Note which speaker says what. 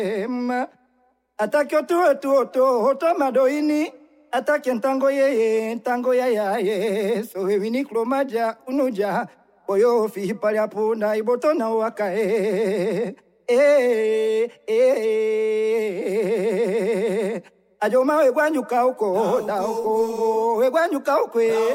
Speaker 1: Atake oto madoini. Atake ntango ye. So wini klomaja unuja. Oyo fi palya punda iboto na wakae. Ajoma wegwanyuka uko da uko wegwanyuka ukwe.